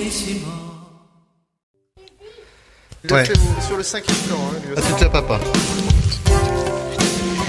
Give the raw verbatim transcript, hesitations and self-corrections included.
Il a Ouais. fait sur le cinquième plan. Hein, lui Ah, aussi. c'est déjà papa.